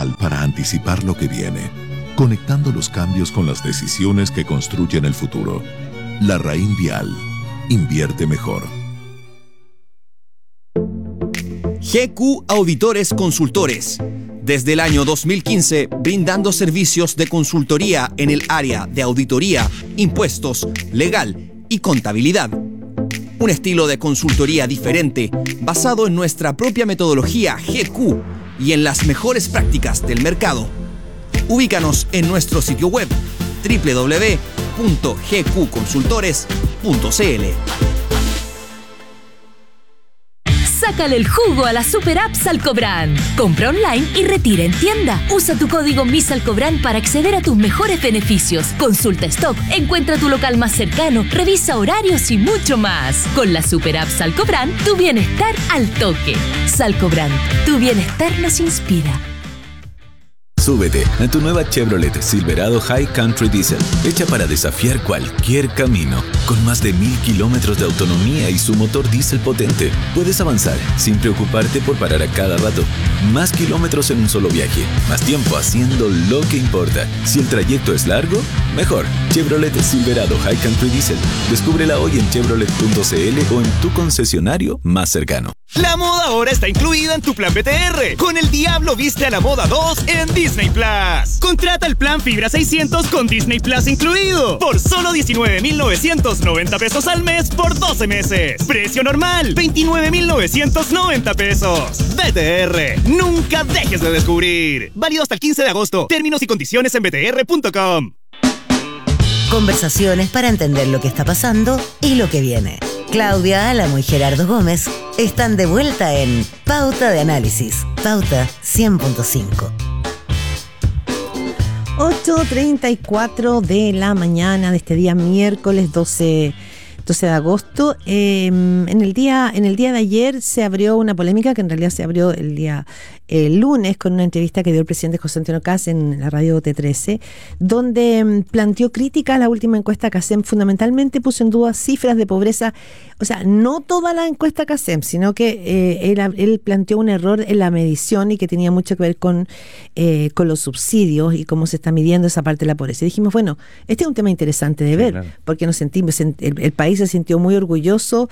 Vial para anticipar lo que viene, conectando los cambios con las decisiones que construyen el futuro. Larraín Vial. Invierte mejor. GQ Auditores Consultores. Desde el año 2015, brindando servicios de consultoría en el área de auditoría, impuestos, legal y contabilidad. Un estilo de consultoría diferente, basado en nuestra propia metodología GQ y en las mejores prácticas del mercado. Ubícanos en nuestro sitio web www.gqconsultores.cl. Sácale el jugo a la super app Salcobrand. Compra online y retira en tienda. Usa tu código MISALCOBRAND para acceder a tus mejores beneficios. Consulta stock, encuentra tu local más cercano, revisa horarios y mucho más. Con la super app Salcobrand, tu bienestar al toque. Salcobrand, tu bienestar nos inspira. Súbete a tu nueva Chevrolet Silverado High Country Diesel, hecha para desafiar cualquier camino. Con más de 1000 kilómetros de autonomía y su motor diésel potente, puedes avanzar sin preocuparte por parar a cada rato. Más kilómetros en un solo viaje, más tiempo haciendo lo que importa. Si el trayecto es largo, mejor. Chevrolet Silverado High Country Diesel. Descúbrela hoy en chevrolet.cl o en tu concesionario más cercano. La moda ahora está incluida en tu plan BTR. Con el Diablo viste a la moda 2 en Disney Plus. Contrata el plan Fibra 600 con Disney Plus incluido por solo 19,990 pesos al mes por 12 meses. Precio normal, 29,990 pesos. BTR, nunca dejes de descubrir. Válido hasta el 15 de agosto. Términos y condiciones en btr.com. Conversaciones para entender lo que está pasando y lo que viene. Claudia Álamo y Gerardo Gómez están de vuelta en Pauta de Análisis. Pauta 100.5. 8:34 de la mañana de este día miércoles 12 de agosto. En el día de ayer se abrió una polémica que en realidad se abrió el lunes con una entrevista que dio el presidente José Antonio Kast en la radio T13, donde planteó críticas a la última encuesta CACEM. Fundamentalmente puso en duda cifras de pobreza, o sea, no toda la encuesta CACEM, sino que él planteó un error en la medición y que tenía mucho que ver con los subsidios y cómo se está midiendo esa parte de la pobreza. Y dijimos, bueno, este es un tema interesante de ver, claro, porque nos sentimos, el país se sintió muy orgulloso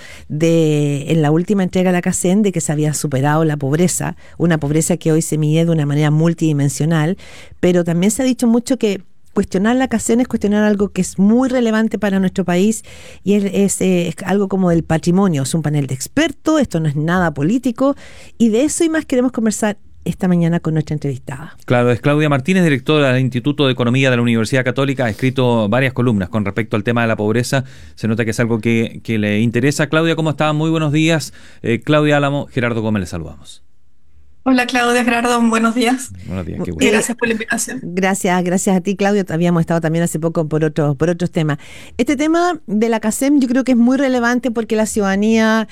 en la última entrega a la CACEM de que se había superado la pobreza, una pobreza que hoy se mide de una manera multidimensional, pero también se ha dicho mucho que cuestionar la CACEM es cuestionar algo que es muy relevante para nuestro país y es algo como del patrimonio. Es un panel de expertos, esto no es nada político y de eso y más queremos conversar esta mañana con nuestra entrevistada. Claro, es Claudia Martínez, directora del Instituto de Economía de la Universidad Católica. Ha escrito varias columnas con respecto al tema de la pobreza. Se nota que es algo que le interesa. Claudia, ¿cómo está? Muy buenos días. Claudia Álamo, Gerardo Gómez, le saludamos. Hola Claudia, Gerardo, buenos días. Buenos días, qué bueno. Gracias por la invitación. Gracias a ti, Claudia. Habíamos estado también hace poco por otros temas. Este tema de la CACEM yo creo que es muy relevante porque la ciudadanía,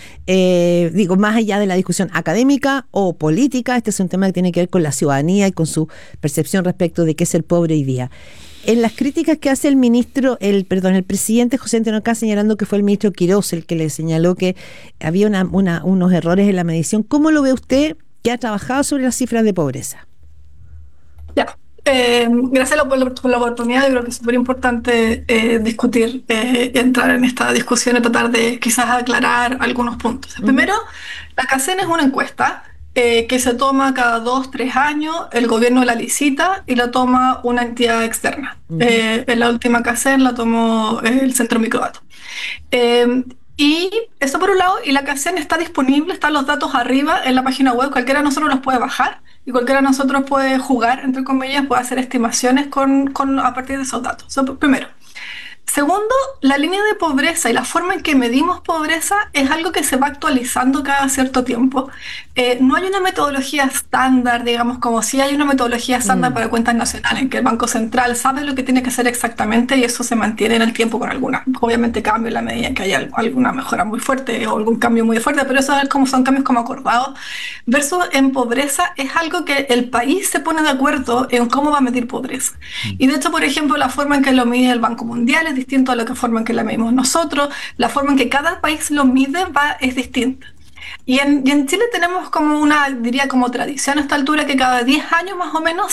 más allá de la discusión académica o política, este es un tema que tiene que ver con la ciudadanía y con su percepción respecto de qué es el pobre hoy día. En las críticas que hace el presidente José Antonio Kast, señalando que fue el ministro Quirós el que le señaló que había unos errores en la medición, ¿cómo lo ve usted que ha trabajado sobre las cifras de pobreza? Ya, gracias por la oportunidad. Yo creo que es súper importante discutir, entrar en esta discusión y tratar de quizás aclarar algunos puntos. Primero, la CACEM es una encuesta que se toma cada 2-3 años, el gobierno la licita y la toma una entidad externa. En la última CACEM la tomó el Centro Microdatos. Y eso por un lado, y la CACEM está disponible, están los datos arriba en la página web, cualquiera de nosotros los puede bajar y cualquiera de nosotros puede jugar, entre comillas, puede hacer estimaciones a partir de esos datos. Eso primero. Segundo, la línea de pobreza y la forma en que medimos pobreza es algo que se va actualizando cada cierto tiempo. No hay una metodología estándar, digamos, como si hay una metodología estándar para cuentas nacionales, en que el Banco Central sabe lo que tiene que hacer exactamente y eso se mantiene en el tiempo con obviamente cambio en la medida en que haya alguna mejora muy fuerte o algún cambio muy fuerte, pero eso es como son cambios como acordados. Versus en pobreza es algo que el país se pone de acuerdo en cómo va a medir pobreza. Y de hecho, por ejemplo, la forma en que lo mide el Banco Mundial es distinto a la forma en que la medimos nosotros, la forma en que cada país lo mide es distinta. Y en Chile tenemos como diría como tradición a esta altura que cada 10 años más o menos